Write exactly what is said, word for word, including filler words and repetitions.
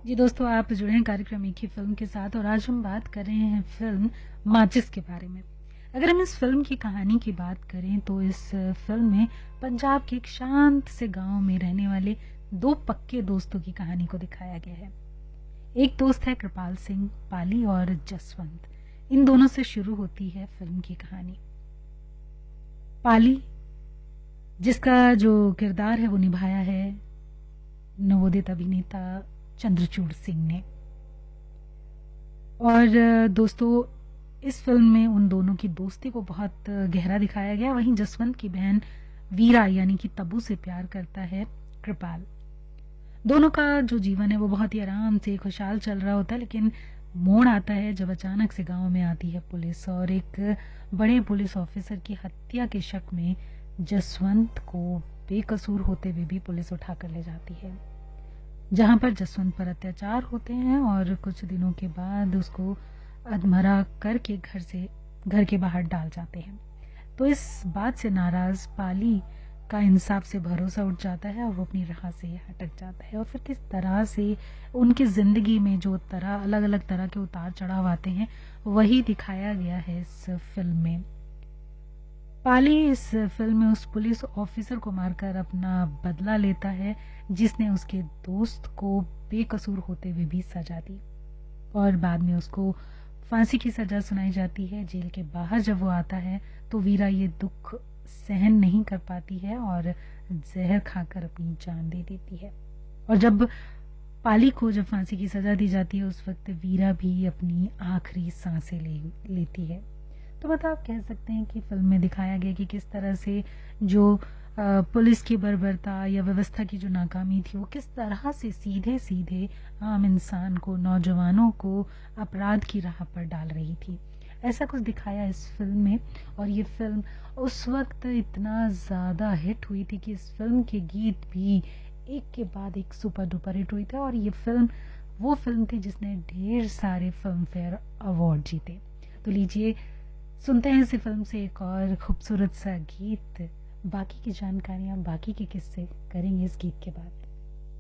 जी दोस्तों, आप जुड़े हैं कार्यक्रम एक ही फिल्म के साथ और आज हम बात कर रहे हैं फिल्म माचिस के बारे में। अगर हम इस फिल्म की कहानी की बात करें तो इस फिल्म में पंजाब के एक शांत से गांव में रहने वाले दो पक्के दोस्तों की कहानी को दिखाया गया है। एक दोस्त है कृपाल सिंह पाली और जसवंत। इन दोनों से शुरू होती है फिल्म की कहानी। पाली, जिसका जो किरदार है वो निभाया है नवोदित अभिनेता चंद्रचूड़ सिंह ने। और दोस्तों, इस फिल्म में उन दोनों की दोस्ती को बहुत गहरा दिखाया गया। वहीं जसवंत की बहन वीरा यानी कि तब्बू से प्यार करता है कृपाल। दोनों का जो जीवन है वो बहुत ही आराम से खुशहाल चल रहा होता है, लेकिन मोड़ आता है जब अचानक से गांव में आती है पुलिस और एक बड़े पुलिस ऑफिसर की हत्या के शक में जसवंत को बेकसूर होते हुए भी पुलिस उठाकर ले जाती है, जहां पर जसवंत पर अत्याचार होते हैं और कुछ दिनों के बाद उसको अधमरा करके घर से घर के बाहर डाल जाते हैं। तो इस बात से नाराज पाली का इंसाफ से भरोसा उठ जाता है और वो अपनी राह से हटक जाता है। और फिर किस तरह से उनकी जिंदगी में जो तरह अलग अलग तरह के उतार चढ़ाव आते हैं वही दिखाया गया है इस फिल्म में। पाली इस फिल्म में उस पुलिस ऑफिसर को मारकर अपना बदला लेता है जिसने उसके दोस्त को बेकसूर होते हुए भी सजा दी, और बाद में उसको फांसी की सजा सुनाई जाती है। जेल के बाहर जब वो आता है तो वीरा ये दुख सहन नहीं कर पाती है और जहर खाकर अपनी जान दे देती है। और जब पाली को जब फांसी की सजा दी जाती है उस वक्त वीरा भी अपनी आखिरी सांसें ले लेती है। तो मतलब आप कह सकते हैं कि फिल्म में दिखाया गया कि किस तरह से जो पुलिस की बर्बरता या व्यवस्था की जो नाकामी थी वो किस तरह से सीधे सीधे आम इंसान को, नौजवानों को अपराध की राह पर डाल रही थी। ऐसा कुछ दिखाया इस फिल्म में। और ये फिल्म उस वक्त इतना ज्यादा हिट हुई थी कि इस फिल्म के गीत भी एक के बाद एक सुपर डुपर हिट हुई थे। और ये फिल्म वो फिल्म थी जिसने ढेर सारे फिल्म फेयर अवार्ड जीते। तो लीजिए सुनते हैं इसी फिल्म से एक और खूबसूरत सा गीत। बाकी की जानकारियां, बाकी के किस्से करेंगे इस गीत के बाद।